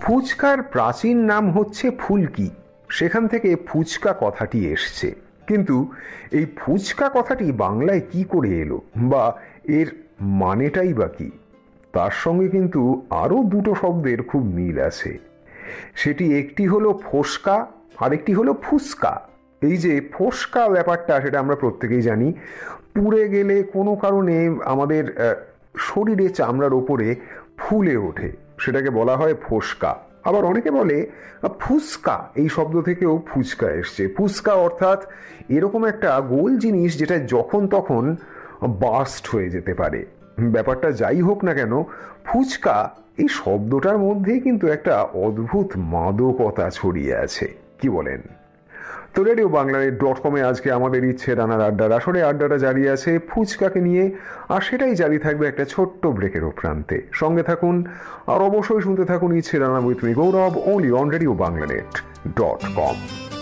ফুচকার প্রাচীন নাম হচ্ছে ফুলকি, সেখান থেকে ফুচকা কথাটি এসছে। কিন্তু এই ফুচকা কথাটি বাংলায় কি করে এলো বা এর মানেটাই বা কি, তার সঙ্গে কিন্তু আরও দুটো শব্দের খুব মিল আছে। সেটি একটি হলো ফোসকা, আরেকটি হলো ফুসকা। এই যে ফোসকা ব্যাপারটা, সেটা আমরা প্রত্যেকেই জানি। পুড়ে গেলে কোনো কারণে আমাদের শরীরে চামড়ার ওপরে ফুলে ওঠে, সেটাকে বলা হয় ফোসকা। আবার অনেকে বলে ফুসকা, এই শব্দ থেকেও ফুচকা এসছে। ফুচকা অর্থাৎ এরকম একটা গোল জিনিস যেটা যখন তখন বাস্ট হয়ে যেতে পারে। ব্যাপারটা যাই হোক না কেন, ফুচকা এই শব্দটার মধ্যেই কিন্তু একটা অদ্ভুত মাদকতা ছড়িয়ে আছে, কি বলেন? তো রেডিও বাংলানেট.com আজকে আমাদের ইচ্ছে রানার আড্ডার আসরে আড্ডাটা জারি আছে ফুচকাকে নিয়ে, আর সেটাই জারি থাকবে একটা ছোট্ট ব্রেকের প্রান্তে। সঙ্গে থাকুন আর অবশ্যই শুনতে থাকুন ইচ্ছে Rana with me Gaurav, only on radio বাংলানেট.com।